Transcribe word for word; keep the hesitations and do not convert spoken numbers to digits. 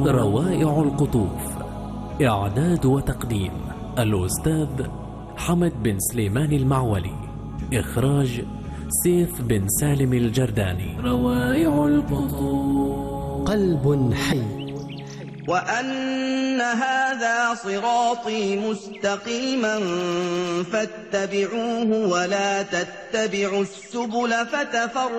روائع القطوف، إعداد وتقديم الأستاذ حمد بن سليمان المعولي، إخراج سيف بن سالم الجرداني. روائع القطوف. قلب حي. وأن هذا صراطي مستقيما فاتبعوه ولا تتبعوا السبل فتفرق